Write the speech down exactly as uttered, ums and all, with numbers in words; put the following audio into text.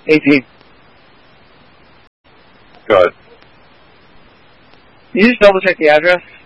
eighteen. Go ahead. Can you just double check the address?